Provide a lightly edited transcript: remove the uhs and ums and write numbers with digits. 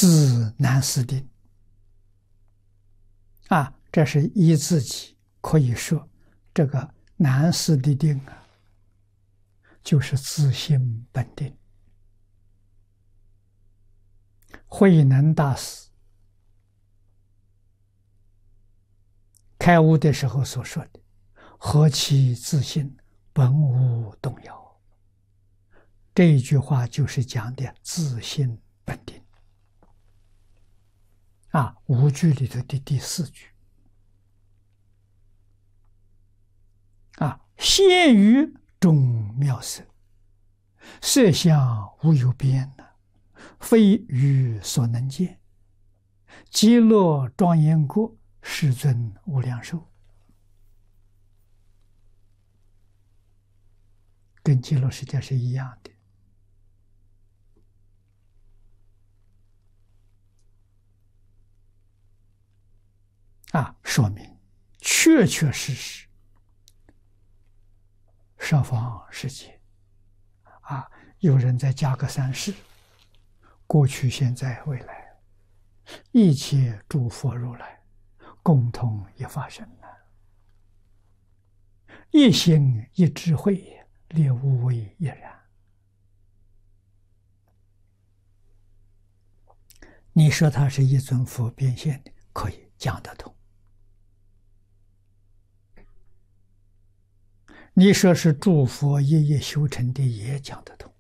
自难思定啊，这是依自己可以说，这个难思的定啊，就是自性本定。慧能大师开悟的时候所说的“何其自性，本无动摇”，这一句话就是讲的自性本定啊，五句里头的第四句啊，现于众妙色，色相无有边呐，非语所能见，极乐庄严国，世尊无量寿。跟极乐世界是一样的啊，说明确确实实十方世界啊，有人再加个三世，过去、现在、未来，一切诸佛如来共同一法身啊，一心一智慧，列无为一然。你说他是一尊佛变现的，可以讲得通；你说是诸佛一一修成的，也讲得通。